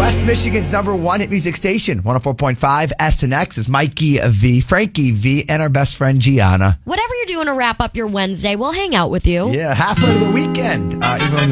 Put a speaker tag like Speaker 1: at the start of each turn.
Speaker 1: West Michigan's #1 hit music station, 104.5 SNX is Mikey V, Frankie V, and our best friend Gianna.
Speaker 2: Whatever you're doing to wrap up your Wednesday, we'll hang out with you.
Speaker 1: Yeah, halfway to the weekend. Even when